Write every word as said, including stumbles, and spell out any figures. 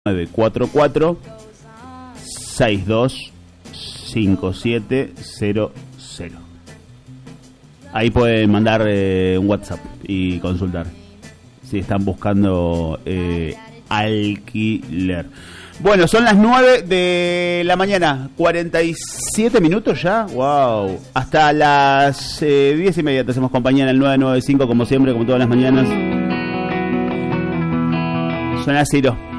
nueve cuatro cuatro seis dos cinco siete cero cero. Ahí pueden mandar eh, un WhatsApp y consultar si están buscando eh, alquiler. Bueno, son las nueve de la mañana, cuarenta y siete minutos ya. Wow. Hasta las eh, diez y media te hacemos compañía en el nueve nueve cinco, como siempre, como todas las mañanas. Suena cero.